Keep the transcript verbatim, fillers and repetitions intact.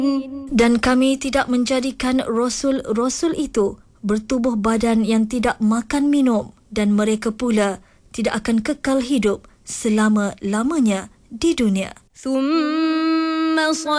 Dan kami tidak menjadikan Rasul-Rasul itu bertubuh badan yang tidak makan minum, dan mereka pula tidak akan kekal hidup selama-lamanya di dunia.